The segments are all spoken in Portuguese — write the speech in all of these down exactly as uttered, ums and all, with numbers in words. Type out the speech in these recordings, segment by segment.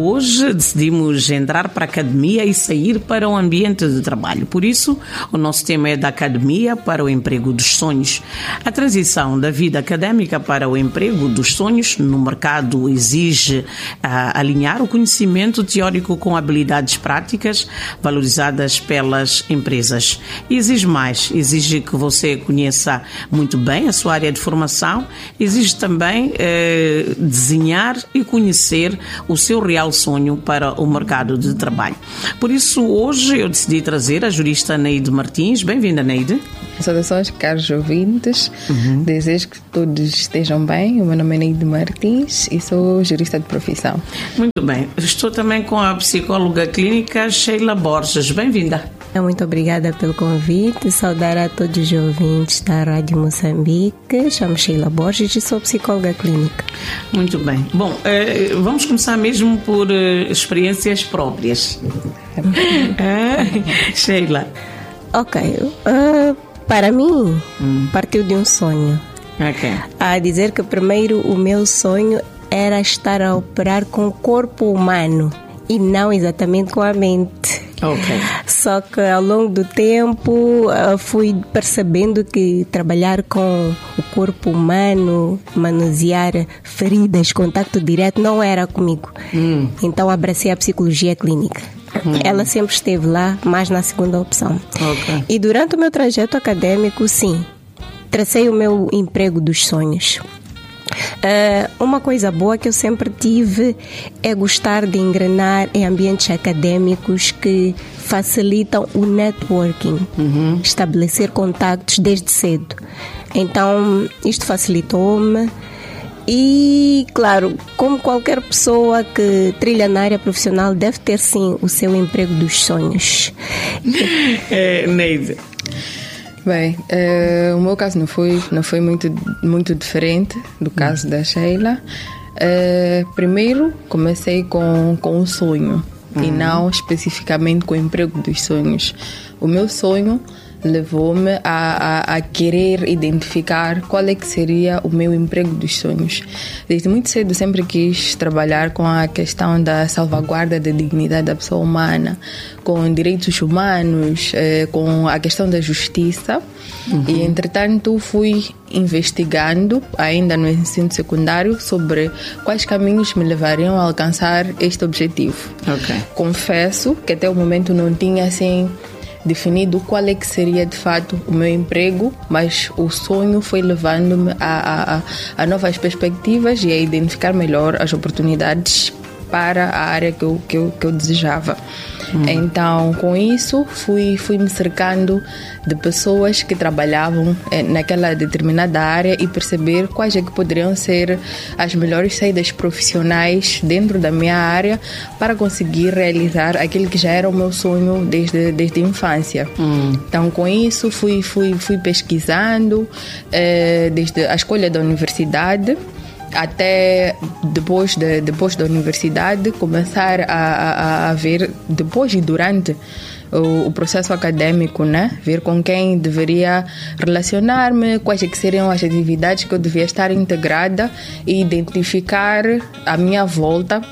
hoje decidimos entrar para a academia e sair para o ambiente de trabalho. Por isso, o nosso tema é da academia para o emprego dos sonhos. A transição da vida académica para o emprego dos sonhos no mercado exige ah, alinhar o conhecimento teórico com habilidades práticas valorizadas pelas empresas. E exige mais, exige que você conheça muito bem a sua área de formação, exige também eh, desenhar e conhecer o seu real sonho para o mercado de trabalho. Por isso, hoje eu decidi trazer a jurista Neide Martins. Bem-vinda, Neide. Saudações, caros ouvintes. Uhum. Desejo que todos estejam bem. O meu nome é Neide Martins e sou jurista de profissão. Muito bem. Estou também com a psicóloga clínica Sheila Borges. Bem-vinda. Muito obrigada pelo convite. Saudar a todos os ouvintes da Rádio Moçambique. Chamo Sheila Borges e sou psicóloga clínica. Muito bem. Bom, eh, vamos começar mesmo por eh, experiências próprias. ah, Sheila. Ok. Uh, para mim, hum. partiu de um sonho. Ok. A dizer que primeiro o meu sonho era estar a operar com o corpo humano e não exatamente com a mente. Okay. Só que ao longo do tempo fui percebendo que trabalhar com o corpo humano, manusear feridas, contacto direto, não era comigo. Hum. Então abracei a psicologia clínica. Hum. Ela sempre esteve lá, mas na segunda opção. Okay. E durante o meu trajeto acadêmico, sim, tracei o meu emprego dos sonhos. Uh, uma coisa boa que eu sempre tive é gostar de engrenar em ambientes acadêmicos que facilitam o networking, uhum. estabelecer contactos desde cedo. Então, isto facilitou-me e, claro, como qualquer pessoa que trilha na área profissional deve ter, sim, o seu emprego dos sonhos. é, Neide. Bem, uh, o meu caso não foi, não foi muito, muito diferente do caso da Sheila. Uh, primeiro, comecei com, com um sonho, uhum. e não especificamente com o emprego dos sonhos. O meu sonho levou-me a, a, a querer identificar qual é que seria o meu emprego dos sonhos. Desde muito cedo sempre quis trabalhar com a questão da salvaguarda da dignidade da pessoa humana, com direitos humanos, eh, com a questão da justiça. Uhum. E, entretanto, fui investigando, ainda no ensino secundário, sobre quais caminhos me levariam a alcançar este objetivo. Okay. Confesso que até o momento não tinha, assim, definido qual é que seria de fato o meu emprego, mas o sonho foi levando-me a, a, a novas perspectivas e a identificar melhor as oportunidades para a área que eu, que eu, que eu desejava. Hum. Então, com isso, fui, fui me cercando de pessoas que trabalhavam eh, naquela determinada área e perceber quais é que poderiam ser as melhores saídas profissionais dentro da minha área para conseguir realizar aquilo que já era o meu sonho desde, desde a infância. Hum. Então, com isso, fui, fui, fui pesquisando eh, desde a escolha da universidade até depois, de, depois da universidade, começar a, a, a ver, depois e durante o, o processo acadêmico, né? Ver com quem deveria relacionar-me, quais é que seriam as atividades que eu devia estar integrada e identificar à minha volta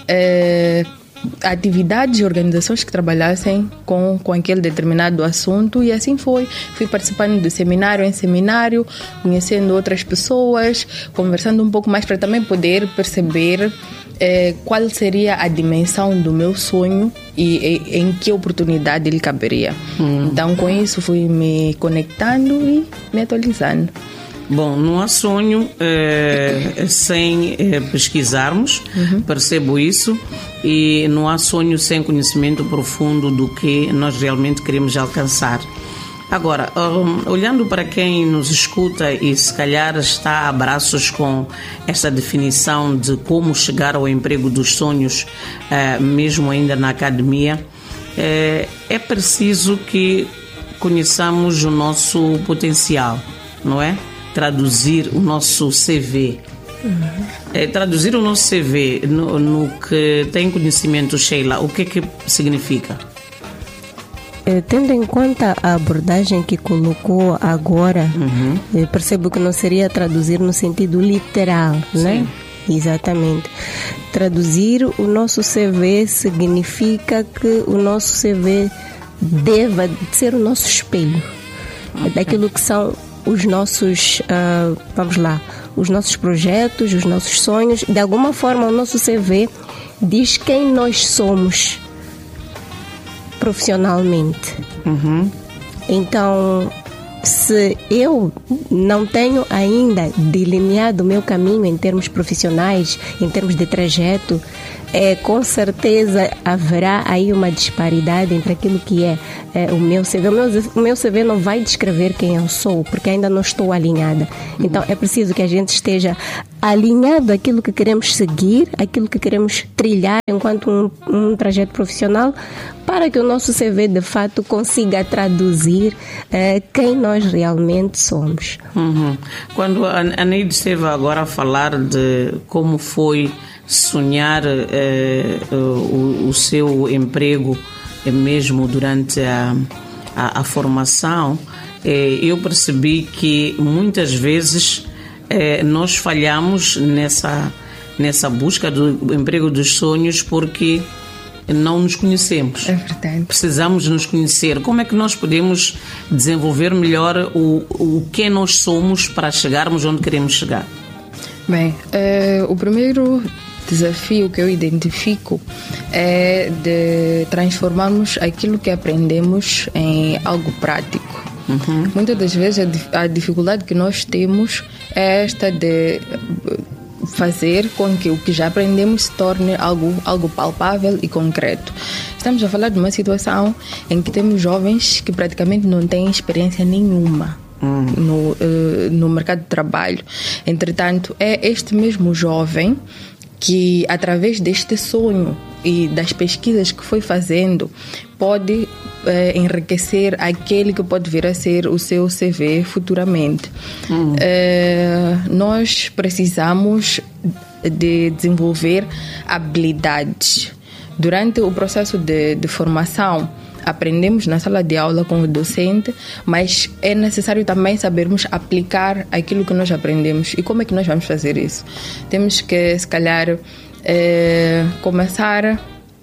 eh, atividades e organizações que trabalhassem com, com aquele determinado assunto, e assim foi. Fui participando de seminário em seminário, conhecendo outras pessoas, conversando um pouco mais para também poder perceber eh, qual seria a dimensão do meu sonho e, e em que oportunidade ele caberia. Hum. Então, com isso, fui me conectando e me atualizando. Bom, não há sonho eh, sem eh, pesquisarmos, uhum. percebo isso, e não há sonho sem conhecimento profundo do que nós realmente queremos alcançar. Agora, um, olhando para quem nos escuta e se calhar está a braços com esta definição de como chegar ao emprego dos sonhos, eh, mesmo ainda na academia, eh, é preciso que conheçamos o nosso potencial, não é? Traduzir o nosso C V. Uhum. É, traduzir o nosso C V no, no que tem conhecimento, Sheila, o que é que significa? É, tendo em conta a abordagem que colocou agora, uhum. percebo que não seria traduzir no sentido literal, né? Exatamente. traduzir o nosso C V significa que o nosso C V deva ser o nosso espelho, okay, daquilo que são os nossos, uh, vamos lá, os nossos projetos, os nossos sonhos. De alguma forma, o nosso C V diz quem nós somos profissionalmente. Uhum. Então, se eu não tenho ainda delineado o meu caminho em termos profissionais, em termos de trajeto, é, com certeza haverá aí uma disparidade entre aquilo que é, é o meu C V. O meu, o meu C V não vai descrever quem eu sou, porque ainda não estou alinhada. Uhum. Então é preciso que a gente esteja alinhado àquilo que queremos seguir, àquilo que queremos trilhar enquanto um, um trajeto profissional, para que o nosso C V de fato consiga traduzir é, quem nós realmente somos. Uhum. Quando a Neide esteve agora a falar de como foi sonhar eh, o, o seu emprego eh, mesmo durante a, a, a formação, eh, eu percebi que muitas vezes eh, nós falhamos nessa, nessa busca do emprego dos sonhos porque não nos conhecemos. É verdade. Precisamos nos conhecer. Como é que nós podemos desenvolver melhor o, o que nós somos para chegarmos onde queremos chegar? Bem, eh, o primeiro desafio que eu identifico é de transformarmos aquilo que aprendemos em algo prático. Uhum. Muitas das vezes a dificuldade que nós temos é esta de fazer com que o que já aprendemos se torne algo, algo palpável e concreto. Estamos a falar de uma situação em que temos jovens que praticamente não têm experiência nenhuma hum. no, uh, no mercado de trabalho. Entretanto, é este mesmo jovem que, através deste sonho e das pesquisas que foi fazendo, pode eh, enriquecer aquele que pode vir a ser o seu C V futuramente. Uhum. Eh, nós precisamos de desenvolver habilidades. Durante o processo de, de formação, aprendemos na sala de aula com o docente, mas é necessário também sabermos aplicar aquilo que nós aprendemos. E como é que nós vamos fazer isso? Temos que, se calhar, é, começar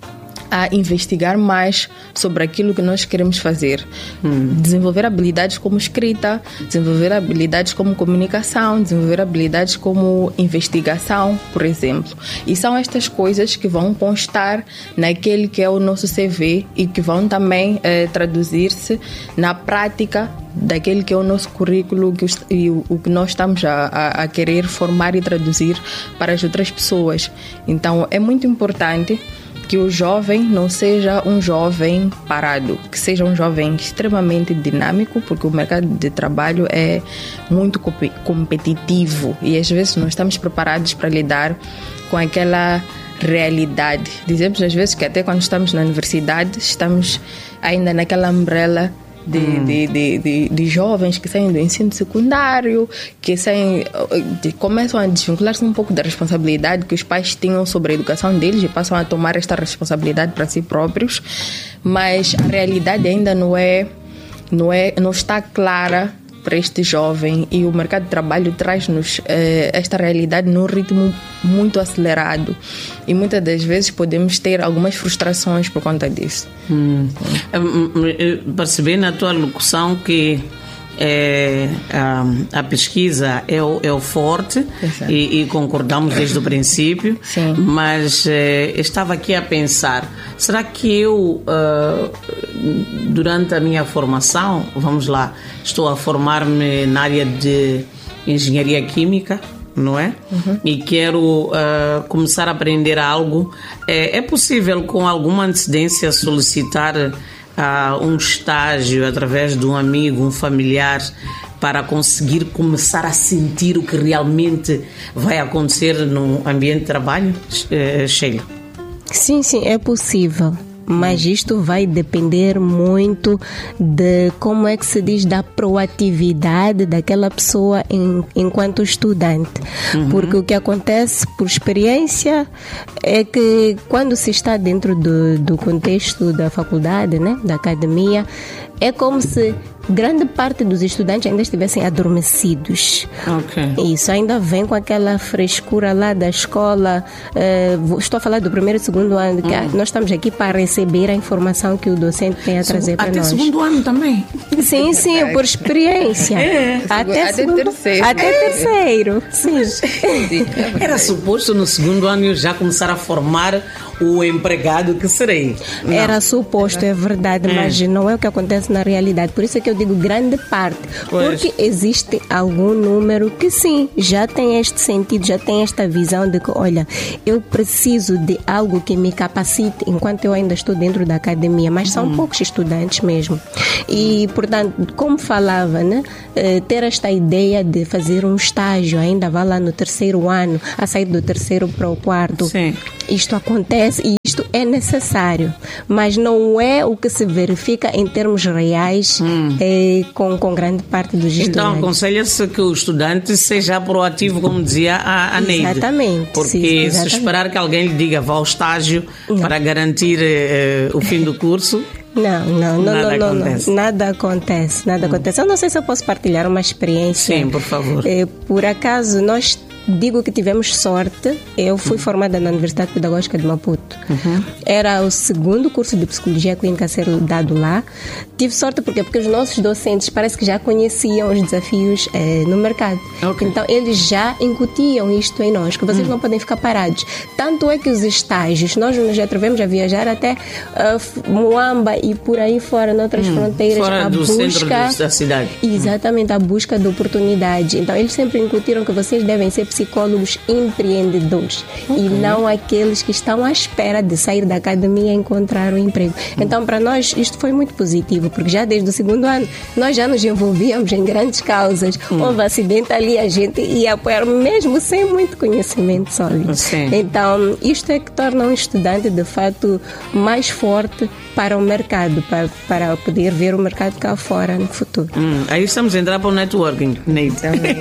a investigar mais sobre aquilo que nós queremos fazer. Hum. Desenvolver habilidades como escrita, desenvolver habilidades como comunicação, desenvolver habilidades como investigação, por exemplo. E são estas coisas que vão constar naquele que é o nosso C V e que vão também eh, traduzir-se na prática daquele que é o nosso currículo que os, e o, o que nós estamos a, a, a querer formar e traduzir para as outras pessoas. Então, é muito importante que o jovem não seja um jovem parado, que seja um jovem extremamente dinâmico, porque o mercado de trabalho é muito competitivo e às vezes não estamos preparados para lidar com aquela realidade. Dizemos às vezes que até quando estamos na universidade estamos ainda naquela umbrella De, hum. de, de, de, de jovens que saem do ensino secundário, que saem, de, começam a desvincular-se um pouco da responsabilidade que os pais tinham sobre a educação deles e passam a tomar esta responsabilidade para si próprios, mas a realidade ainda não é, não é, não está clara para este jovem e o mercado de trabalho traz-nos eh, esta realidade num ritmo muito acelerado e muitas das vezes podemos ter algumas frustrações por conta disso. Hum. Eu percebi na tua locução que é, a, a pesquisa é o, é o forte e, e concordamos desde o princípio. Sim. Mas é, estava aqui a pensar, será que eu uh, durante a minha formação, vamos lá, estou a formar-me na área de engenharia química, não é? Uhum. E quero uh, começar a aprender algo, é, é possível com alguma antecedência solicitar Uh, um estágio através de um amigo, um familiar, para conseguir começar a sentir o que realmente vai acontecer no ambiente de trabalho, uh, Sheila? Sim, sim, é possível. Mas isto vai depender muito de, como é que se diz, da proatividade daquela pessoa em, enquanto estudante. Uhum. Porque o que acontece, por experiência, é que quando se está dentro do, do contexto da faculdade, né, da academia, é como se grande parte dos estudantes ainda estivessem adormecidos. Okay. Isso, ainda vem com aquela frescura lá da escola. Uh, estou a falar do primeiro e segundo ano, que uhum. nós estamos aqui para receber a informação que o docente tem a trazer para nós. Até segundo ano também? Sim, sim, por experiência. É. Até, até segundo, terceiro. Até terceiro, sim. Sim. Era suposto no segundo ano eu já começar a formar o empregado que serei. Não. Era suposto, é verdade, é. mas não é o que acontece na realidade. Por isso é que eu digo grande parte. Pois. Porque existe algum número que sim, já tem este sentido, já tem esta visão de que, olha, eu preciso de algo que me capacite enquanto eu ainda estou dentro da academia, mas são hum. poucos estudantes mesmo. E, portanto, como falava, né, ter esta ideia de fazer um estágio, ainda vai lá no terceiro ano, a sair do terceiro para o quarto. Sim. Isto acontece e isto é necessário, mas não é o que se verifica em termos reais hum. eh, com, com grande parte dos estudantes. Então, aconselha-se que o estudante seja proativo, como dizia a, a Neide. Exatamente. Porque sim, exatamente. se esperar que alguém lhe diga vá ao estágio não. para garantir eh, o fim do curso... Não, não, não, nada não, não, acontece. não, nada acontece, nada hum. acontece. Eu não sei se eu posso partilhar uma experiência. Sim, por favor. Eh, por acaso, nós digo que tivemos sorte. Eu fui uhum. formada na Universidade Pedagógica de Maputo. Uhum. Era o segundo curso de Psicologia Clínica a ser dado lá. Tive sorte porque, porque os nossos docentes parece que já conheciam os desafios eh, no mercado. Okay. Então, eles já incutiam isto em nós, que vocês uhum. não podem ficar parados. Tanto é que os estágios, nós nos atrevemos a viajar até uh, Moamba e por aí fora, noutras uhum. fronteiras. Fora a do busca, centro da cidade. Exatamente, a busca de oportunidade. Então, eles sempre incutiram que vocês devem ser psicólogos empreendedores okay. e não aqueles que estão à espera de sair da academia e encontrar um emprego. Uhum. Então, para nós, isto foi muito positivo, porque já desde o segundo ano, nós já nos envolvíamos em grandes causas. Uhum. Houve acidente ali, a gente ia apoiar mesmo sem muito conhecimento sólido. Sim. Então, isto é que torna um estudante, de fato, mais forte para o mercado, para, para poder ver o mercado cá fora no futuro. Hum, aí estamos a entrar para o networking, Neide.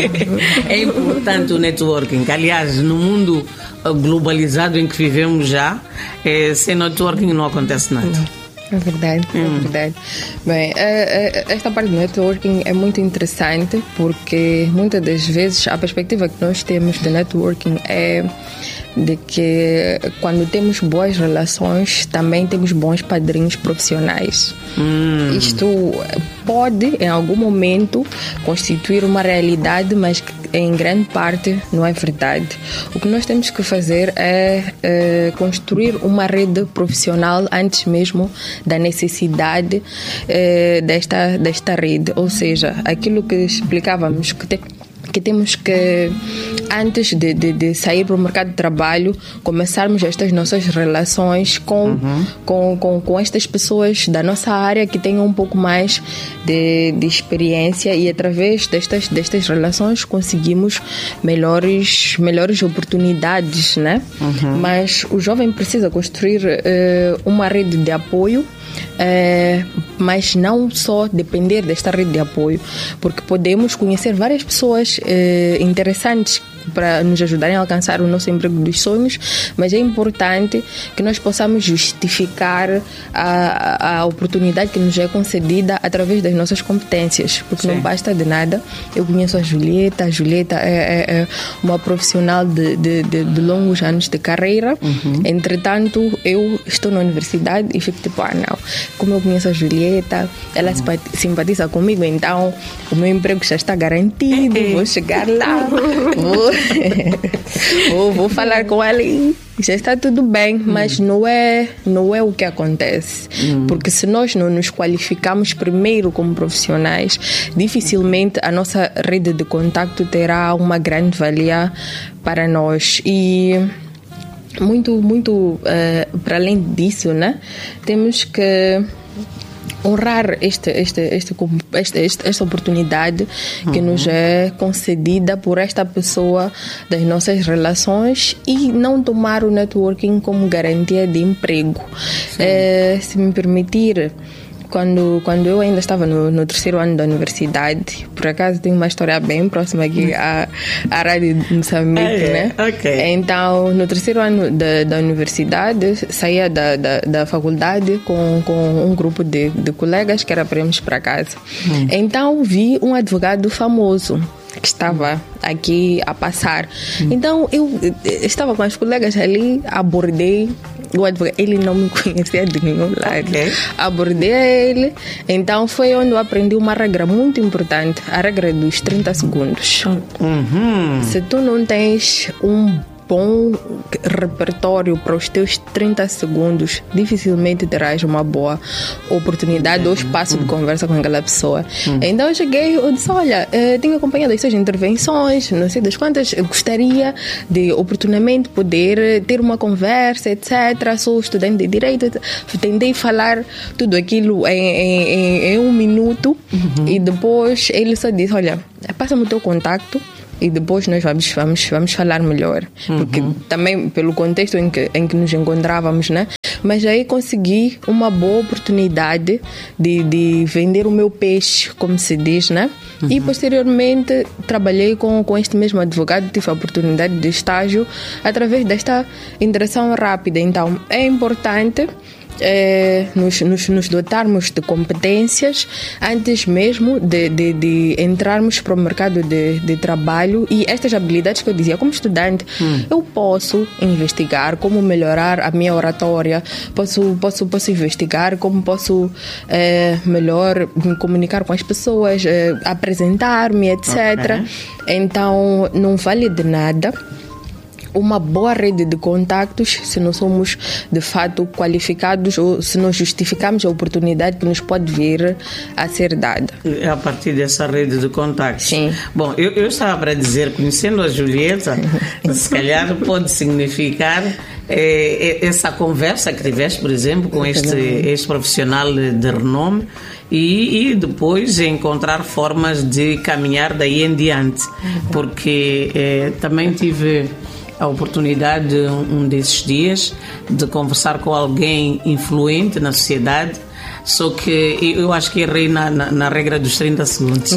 É importante o networking. Aliás, no mundo globalizado em que vivemos já, é, sem networking não acontece nada. Não. É verdade, hum. é verdade. Bem, esta parte do networking é muito interessante porque muitas das vezes a perspectiva que nós temos de networking é de que quando temos boas relações também temos bons padrinhos profissionais. Hum. Isto pode em algum momento constituir uma realidade, mas que em grande parte não é verdade. O que nós temos que fazer é, é construir uma rede profissional antes mesmo da necessidade é, desta, desta rede, ou seja, aquilo que explicávamos que tem que temos que, antes de, de, de sair para o mercado de trabalho, começarmos estas nossas relações com, uhum. com, com, com estas pessoas da nossa área que tenham um pouco mais de, de experiência, e através destas, destas relações conseguimos melhores, melhores oportunidades, né? Uhum. Mas o jovem precisa construir uh, uma rede de apoio. É, mas não só depender desta rede de apoio, porque podemos conhecer várias pessoas é, interessantes para nos ajudarem a alcançar o nosso emprego dos sonhos, mas é importante que nós possamos justificar a, a oportunidade que nos é concedida através das nossas competências, porque Sim. não basta de nada. Eu conheço a Julieta, a Julieta é, é, é uma profissional de, de, de, de longos anos de carreira, uhum. entretanto eu estou na universidade e fico tipo, ah não, como eu conheço a Julieta, ela uhum. simpatiza comigo, então o meu emprego já está garantido, vou chegar lá, vou vou, vou falar com ela e já está tudo bem, hum. mas não é, não é o que acontece. Hum. Porque se nós não nos qualificamos primeiro como profissionais, dificilmente a nossa rede de contacto terá uma grande valia para nós. E muito, muito uh, para além disso, né, temos que honrar este, este, este, este, este, esta oportunidade uhum. que nos é concedida por esta pessoa das nossas relações e não tomar o networking como garantia de emprego. É, se me permitir quando, quando eu ainda estava no, no terceiro ano da universidade, por acaso tenho uma história bem próxima aqui à, à Rádio de Moçambique, ah, é? né? Okay. Então, no terceiro ano da, da universidade, saía da, da, da faculdade com, com um grupo de, de colegas que era para irmos para casa. Hum. Então, vi um advogado famoso que estava aqui a passar. Hum. Então, eu estava com as colegas ali, abordei o advogado. Ele não me conhecia de nenhum lado. Okay. Abordei ele. Então, foi onde eu aprendi uma regra muito importante, a regra dos trinta segundos. Uhum. Se tu não tens um bom repertório para os teus trinta segundos, dificilmente terás uma boa oportunidade uhum. ou espaço uhum. de conversa com aquela pessoa. Uhum. Então eu cheguei, eu disse, olha, eh, tenho acompanhado as suas intervenções, não sei das quantas, eu gostaria de oportunamente poder ter uma conversa, etcétera. Sou estudante de Direito, tentei falar tudo aquilo em, em, em um minuto uhum. e depois ele só disse, olha, passa-me o teu contacto e depois nós vamos, vamos, vamos falar melhor. Uhum. Porque também pelo contexto em que, em que nos encontrávamos, né? Mas aí consegui uma boa oportunidade de, de vender o meu peixe, como se diz, né? Uhum. E posteriormente trabalhei com, com este mesmo advogado, tive a oportunidade de estágio através desta interação rápida. Então é importante É, nos, nos, nos dotarmos de competências antes mesmo de, de, de entrarmos para o mercado de, de trabalho. E estas habilidades que eu dizia, como estudante, hum. eu posso investigar como melhorar a minha oratória, posso, posso, posso investigar como posso é, melhor me comunicar com as pessoas, é, apresentar-me, etcétera. Okay. Então, não vale de nada uma boa rede de contactos se não somos de fato qualificados ou se não justificamos a oportunidade que nos pode vir a ser dada. A partir dessa rede de contactos. Sim. Bom, eu, eu estava para dizer, conhecendo a Julieta, se calhar pode significar é, essa conversa que tiveste, por exemplo, com este, este profissional de renome e, e depois encontrar formas de caminhar daí em diante. Porque é, também tive a oportunidade, um desses dias, de conversar com alguém influente na sociedade, só que eu acho que errei na, na, na regra dos trinta segundos.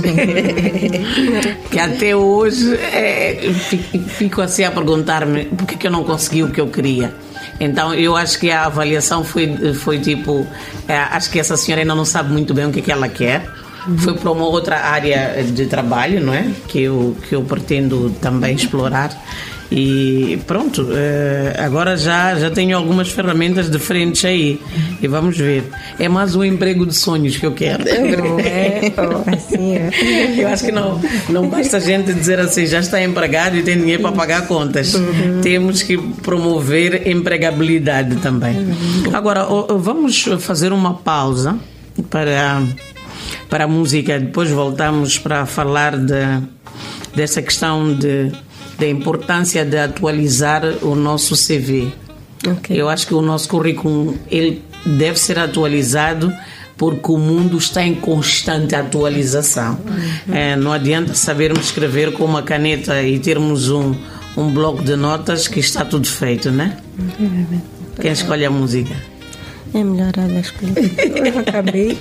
Que até hoje é, fico assim a perguntar-me por que, que eu não consegui o que eu queria. Então eu acho que a avaliação foi, foi tipo, é, acho que essa senhora ainda não sabe muito bem o que, que ela quer. Foi para uma outra área de trabalho, não é? Que eu, que eu pretendo também explorar. E pronto, agora já, já tenho algumas ferramentas diferentes aí e vamos ver. É mais um emprego de sonhos que eu quero. Não é? Oh, assim é. Eu acho que não, não basta a gente dizer assim, já está empregado e tem dinheiro para pagar contas. Uhum. Temos que promover empregabilidade também. Uhum. Agora, vamos fazer uma pausa para, para a música. Depois voltamos para falar de, dessa questão de da importância de atualizar o nosso C V. Okay. Eu acho que o nosso currículo ele deve ser atualizado porque o mundo está em constante atualização. Uhum. É, não adianta sabermos escrever com uma caneta e termos um, um bloco de notas que está tudo feito, né? Uhum. Quem escolhe a música? É melhor ela escolher. Eu acabei.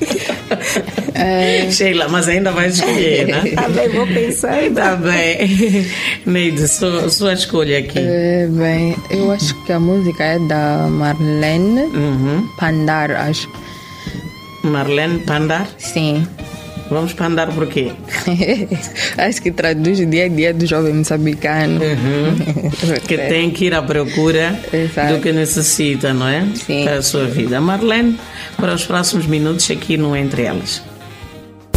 É... Sheila, mas ainda vai escolher, né? Tá bem, vou pensar. Tá bem. Neide, sua, sua escolha aqui. É, bem, eu acho que a música é da Marlene uhum. Pandar, acho. Marlene Pandar? Sim. Vamos pandar por quê? Acho que traduz o dia a dia do jovem moçambicano. Uhum. Que tem que ir à procura Exato. Do que necessita, não é? Sim. Para a sua vida. Marlene, para os próximos minutos aqui no Entre Elas.